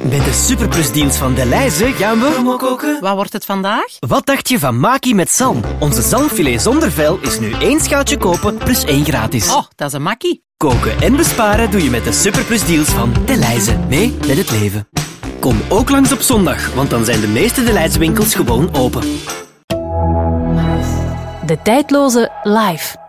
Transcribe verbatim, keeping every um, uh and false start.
Met de superplusdeals van Delhaize gaan we... Promo koken. Wat wordt het vandaag? Wat dacht je van Maki met zalm? Onze zalmfilet zonder vel is nu één schaaltje kopen plus één gratis. Oh, dat is een makkie. Koken en besparen doe je met de superplusdeals van Delhaize. Mee met het leven. Kom ook langs op zondag, want dan zijn de meeste Delhaize winkels gewoon open. De tijdloze live.